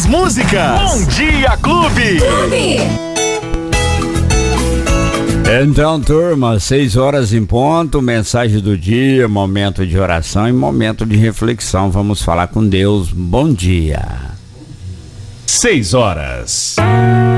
melhores músicas. Bom Dia Clube. Então, turma, 6 horas em ponto, mensagem do dia, momento de oração e momento de reflexão. Vamos falar com Deus. Bom dia. 6 horas.